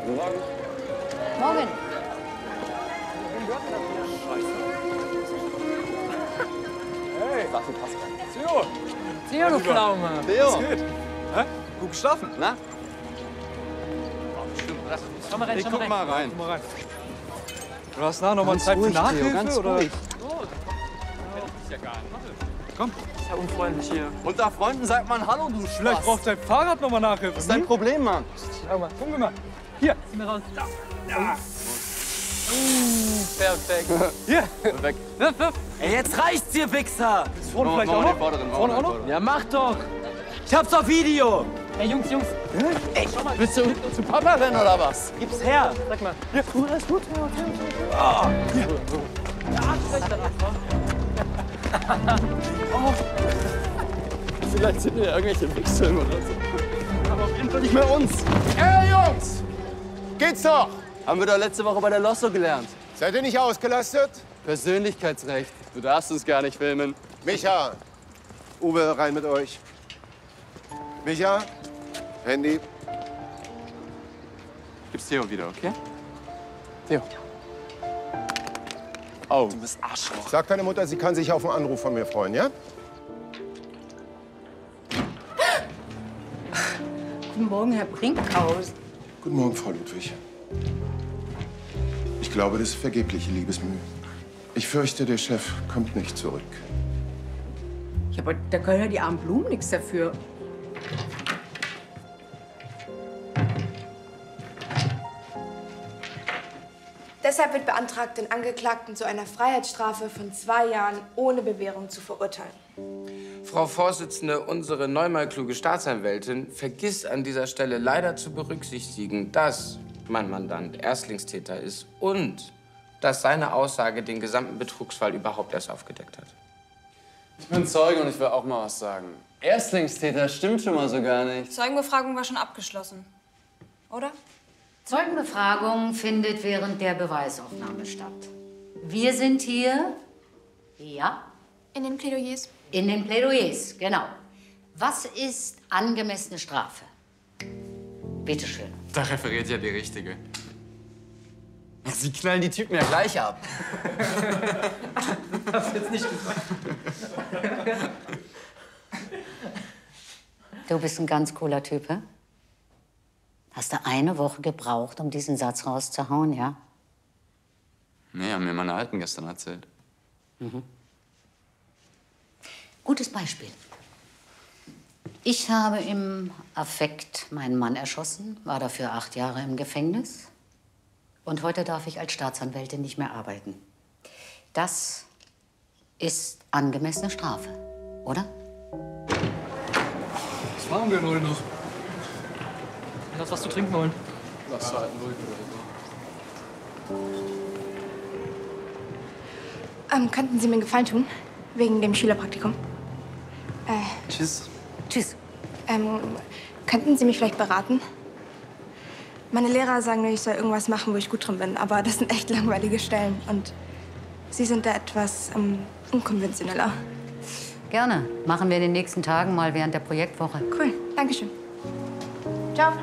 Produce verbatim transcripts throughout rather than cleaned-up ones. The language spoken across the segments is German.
Guten Morgen. Morgen. Hey. Warte, Pascal. Theo. Theo, du Pflaume. Theo. Was geht? Hä? Gut geschlafen? Na? Schau mal rein, Ich schau guck mal rein. Guck mal rein. Du hast nachher noch mal Zeit für ruhig, Nachhilfe, Theo, ganz oder? ruhig. Komm. Ist ja unfreundlich hier. Unter Freunden sagt man Hallo, du Spaß. Vielleicht braucht dein Fahrrad noch mal Nachhilfe. Was ist dein Problem, Mann? Schau mal, gucken wir mal. Hier. Zieh mir raus. Da. Ja. Perfekt. Hier. Weg. Wirf, wirf. Ey, jetzt reicht's, ihr Wichser. Ist vorne vielleicht Mach auch mal noch? den vorderen, mach Vorne mal auch den noch? vorderen. Ja, mach doch. Ich hab's auf Video. Ey, Jungs, Jungs. Ey, willst du zu Papa rennen oder was? Gib's her. Sag mal. Ja, gut, alles gut. Theo, Theo, Theo. Ah, hier. Oh. Vielleicht sind wir irgendwelche Wichsfilme oder so. Aber auf jeden Fall nicht mehr uns. Hey, Jungs! Geht's doch! Haben wir doch letzte Woche bei der Losso gelernt. Seid ihr nicht ausgelastet? Persönlichkeitsrecht. Du darfst uns gar nicht filmen. Micha, Uwe, rein mit euch. Micha, Handy. Gib's Theo wieder, okay? Theo. Oh. Du bist Arschloch. Sag deiner Mutter, sie kann sich auf einen Anruf von mir freuen, ja? Guten Morgen, Herr Brinkhaus. Guten Morgen, Frau Ludwig. Ich glaube, das ist vergebliche Liebesmühe. Ich fürchte, der Chef kommt nicht zurück. Ja, aber da können ja die armen Blumen nichts dafür. Deshalb wird beantragt, den Angeklagten zu einer Freiheitsstrafe von zwei Jahren ohne Bewährung zu verurteilen. Frau Vorsitzende, unsere neunmal kluge Staatsanwältin vergisst an dieser Stelle leider zu berücksichtigen, dass mein Mandant Erstlingstäter ist und dass seine Aussage den gesamten Betrugsfall überhaupt erst aufgedeckt hat. Ich bin Zeuge und ich will auch mal was sagen. Erstlingstäter stimmt schon mal so gar nicht. Zeugenbefragung war schon abgeschlossen, oder? Zeugenbefragung findet während der Beweisaufnahme statt. Wir sind hier, ja, In den Plädoyers. in den Plädoyers, genau. Was ist angemessene Strafe? Bitte schön. Da referiert ja die Richtige. Sie knallen die Typen ja gleich ab. Das hast du jetzt nicht gesagt. Du bist ein ganz cooler Typ, hä? Hast du eine Woche gebraucht, um diesen Satz rauszuhauen, ja? Nee, haben mir meine Alten gestern erzählt. Mhm. Gutes Beispiel. Ich habe im Affekt meinen Mann erschossen, war dafür acht Jahre im Gefängnis. Und heute darf ich als Staatsanwältin nicht mehr arbeiten. Das ist angemessene Strafe, oder? Was machen wir denn heute noch? Lass was zu trinken holen. Lass halten ruhig oder so. Ähm, könnten Sie mir einen Gefallen tun? Wegen dem Schülerpraktikum? Äh, Tschüss. Tschüss. ähm, könnten Sie mich vielleicht beraten? Meine Lehrer sagen nur, ich soll irgendwas machen, wo ich gut drin bin. Aber das sind echt langweilige Stellen. Und Sie sind da etwas ähm, unkonventioneller. Gerne. Machen wir in den nächsten Tagen mal während der Projektwoche. Cool, Dankeschön. Ciao.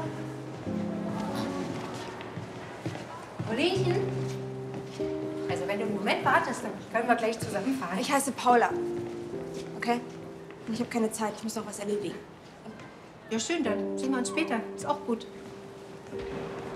Kollegchen? Also wenn du einen Moment wartest, dann können wir gleich zusammenfahren. Ich heiße Paula. Okay? Und ich habe keine Zeit. Ich muss noch was erledigen. Ja, schön, dann sehen wir uns später. Ist auch gut.